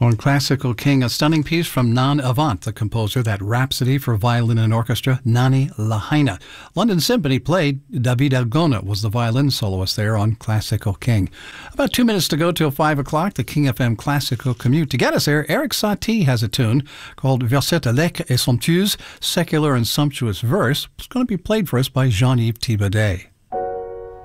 On Classical King, a stunning piece from Nan Avant, the composer, that Rhapsody for violin and orchestra, Nani Lahaina. London Symphony played. David Elgona was the violin soloist there on Classical King. About 2 minutes to go till 5 o'clock, the King FM Classical Commute. To get us there, Eric Satie has a tune called Versette Lec et Somptueuse, Secular and Sumptuous Verse. It's going to be played for us by Jean-Yves Thibaudet.